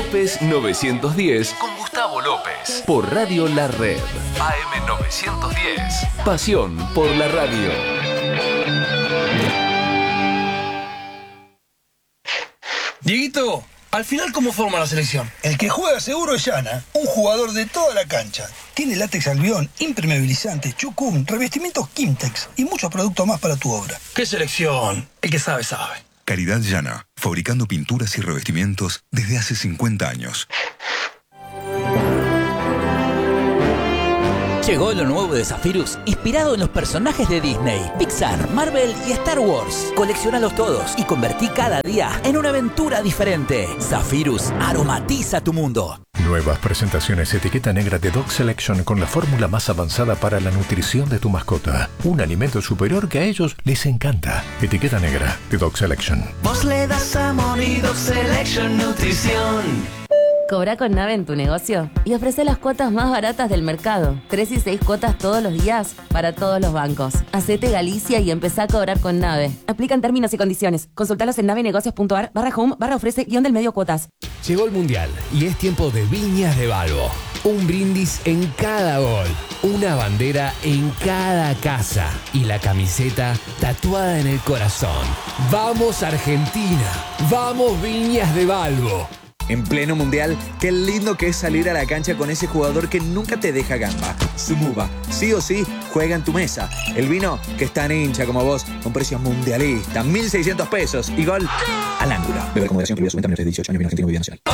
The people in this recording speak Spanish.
López 910 con Gustavo López. Por Radio La Red. AM 910. Pasión por la radio. Dieguito, al final, ¿cómo forma la selección? El que juega seguro es Yana, un jugador de toda la cancha. Tiene látex albión, impermeabilizante, chucum, revestimientos Kimtex y muchos productos más para tu obra. ¿Qué selección? El que sabe, sabe. Caridad Yana, fabricando pinturas y revestimientos desde hace 50 años. Llegó lo nuevo de Zephyrus, inspirado en los personajes de Disney, Pixar, Marvel y Star Wars. Colecciónalos todos y convertí cada día en una aventura diferente. Zephyrus aromatiza tu mundo. Nuevas presentaciones etiqueta negra de Dog Selection con la fórmula más avanzada para la nutrición de tu mascota. Un alimento superior que a ellos les encanta. Etiqueta negra de Dog Selection. Vos le das amor y Dog Selection Nutrición. Cobra con Nave en tu negocio y ofrece las cuotas más baratas del mercado. 3 y 6 cuotas todos los días para todos los bancos. Hacete Galicia y empezá a cobrar con Nave. Aplican términos y condiciones. Consultalos en navenegocios.ar/home/ofrece_medio cuotas. Llegó el Mundial y es tiempo de Viñas de Balbo. Un brindis en cada gol, una bandera en cada casa y la camiseta tatuada en el corazón. ¡Vamos Argentina! ¡Vamos Viñas de Balbo! En pleno mundial, qué lindo que es salir a la cancha con ese jugador que nunca te deja gamba. Sumuba, sí o sí, juega en tu mesa. El vino que es tan hincha como vos, con precios mundialistas, 1.600 pesos y gol al ángulo. Beber con moderación, incluido su venta menores de 18 años, vino argentino, bebida nacional.